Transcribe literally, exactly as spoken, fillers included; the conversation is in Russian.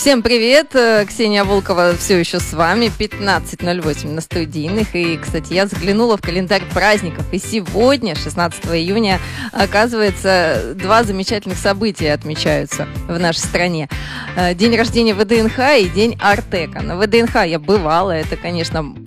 Всем привет! Ксения Волкова все еще с вами. пятнадцать ноль восемь на студийных. И, кстати, я заглянула в календарь праздников. И сегодня, шестнадцатого июня, оказывается, два замечательных события отмечаются в нашей стране. День рождения ВДНХ и День Артека. На ВДНХ я бывала. Это, конечно,